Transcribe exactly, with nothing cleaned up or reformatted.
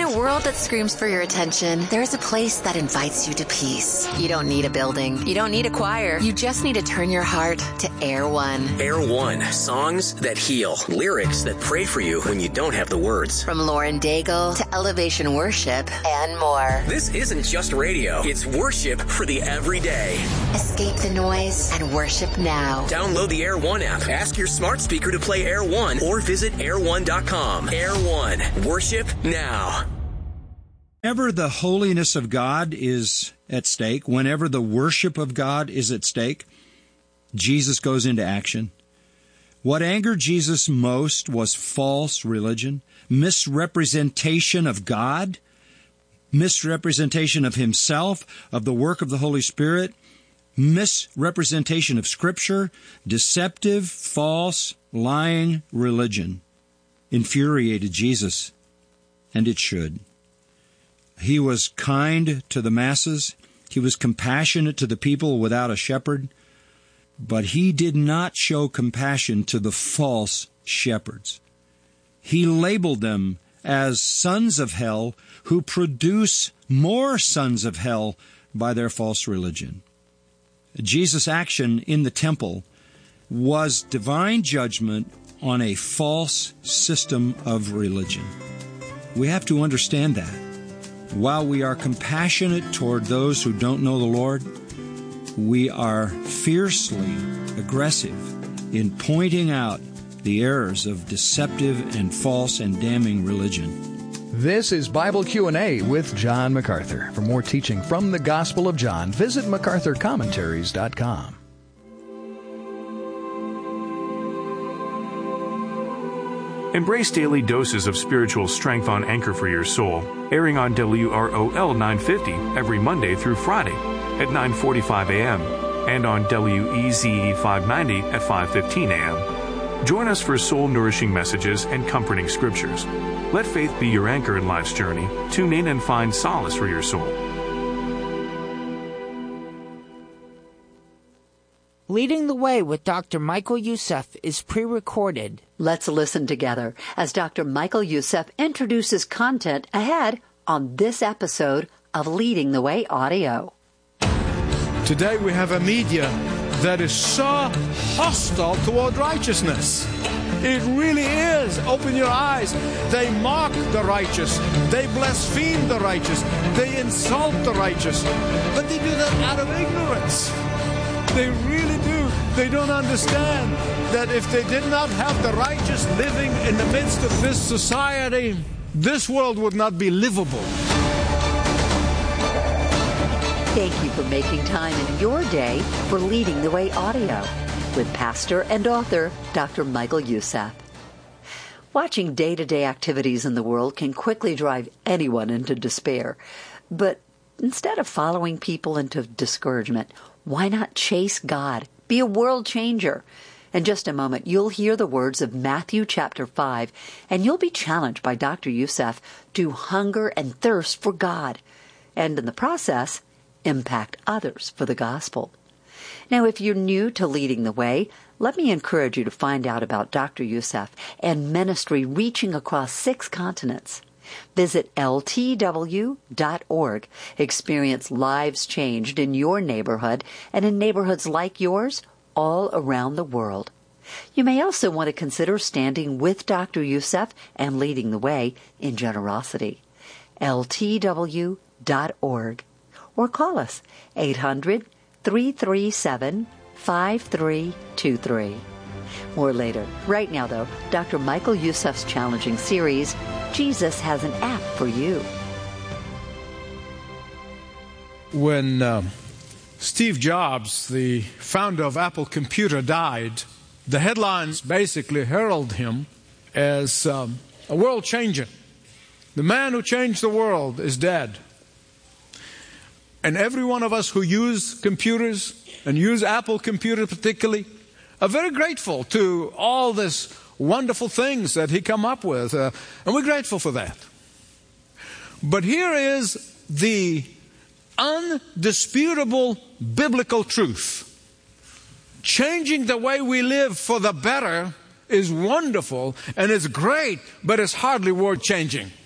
a world that screams for your attention, there's a place that invites you to peace. You don't need a building. You don't need a choir. You just need to turn your heart to Air One. Air One. Songs that heal. Lyrics that pray for you when you don't have the words. From Lauren Daigle to Elevation Worship and more. This isn't just radio. It's worship for the everyday. Escape the noise and worship now. Download the Air One app. Ask your smart speaker to play Air One or visit air one dot com. Air One. Worship now. Whenever the holiness of God is at stake, whenever the worship of God is at stake, Jesus goes into action. What angered Jesus most was false religion, misrepresentation of God, misrepresentation of himself, of the work of the Holy Spirit, misrepresentation of Scripture, deceptive, false, lying religion infuriated Jesus, and it should. He was kind to the masses. He was compassionate to the people without a shepherd, but he did not show compassion to the false shepherds. He labeled them as sons of hell who produce more sons of hell by their false religion. Jesus' action in the temple was divine judgment on a false system of religion. We have to understand that. While we are compassionate toward those who don't know the Lord, we are fiercely aggressive in pointing out the errors of deceptive and false and damning religion. This is Bible Q and A with John MacArthur. For more teaching from the Gospel of John, visit macarthur commentaries dot com. Embrace daily doses of spiritual strength on Anchor for Your Soul, airing on W R O L nine fifty every Monday through Friday at nine forty-five a.m. and on W E Z E five ninety at five fifteen a.m. Join us for soul-nourishing messages and comforting scriptures. Let faith be your anchor in life's journey. Tune in and find solace for your soul. Leading the Way with Doctor Michael Youssef is pre-recorded. Let's listen together as Doctor Michael Youssef introduces content ahead on this episode of Leading the Way Audio. Today we have a media that is so hostile toward righteousness. It really is. Open your eyes. They mock the righteous. They blaspheme the righteous. They insult the righteous. But they do that out of ignorance. They really do. They don't understand that if they did not have the righteous living in the midst of this society, this world would not be livable. Thank you for making time in your day for Leading the Way Audio with pastor and author Doctor Michael Youssef. Watching day-to-day activities in the world can quickly drive anyone into despair. But instead of following people into discouragement, why not chase God? Be a world changer. In just a moment, you'll hear the words of Matthew chapter five, and you'll be challenged by Doctor Youssef to hunger and thirst for God, and in the process, impact others for the gospel. Now, if you're new to Leading the Way, let me encourage you to find out about Doctor Youssef and ministry reaching across six continents. Visit L T W dot org. Experience lives changed in your neighborhood and in neighborhoods like yours all around the world. You may also want to consider standing with Doctor Youssef and leading the way in generosity. L T W dot org. Or call us eight hundred, three three seven, five three two three. More later. Right now, though, Doctor Michael Youssef's challenging series, Jesus Has an App for You. When uh, Steve Jobs, the founder of Apple Computer, died, the headlines basically herald him as um, a world changer. The man who changed the world is dead. And every one of us who use computers, and use Apple Computer particularly, are very grateful to all this wonderful things that he come up with. Uh, and we're grateful for that. But here is the undisputable biblical truth. Changing the way we live for the better is wonderful and it's great, but it's hardly worth changing.